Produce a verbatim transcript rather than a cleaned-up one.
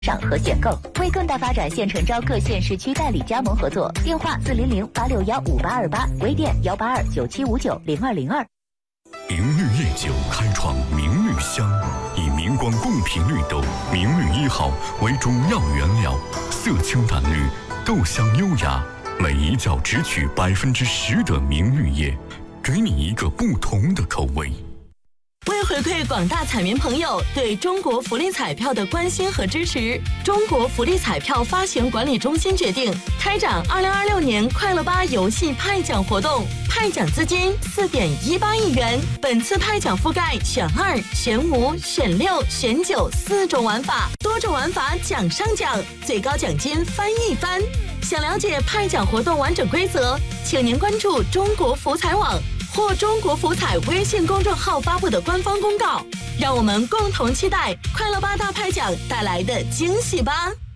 上和选购。为更大发展，现诚招各县市区代理加盟合作，电话四零零八六幺五八二八，微店幺八二九七五九零二零二。 明绿夜酒开创明绿香，以明光贡品绿豆明绿一号为主要原料，色清淡绿，豆香优雅，每一角只取百分之十的明绿叶，给你一个不同的口味。 为回馈广大彩民朋友对中国福利彩票的关心和支持，中国福利彩票发行管理中心决定开展二零二六年快乐吧游戏派奖活动，派奖资金四点一八亿元。本次派奖覆盖选二、选五、选六、选九四种玩法，多种玩法奖上奖，最高奖金翻一番。想了解派奖活动完整规则，请您关注中国福彩网或中国福彩微信公众号发布的官方公告，让我们共同期待快乐吧大派奖带来的惊喜吧。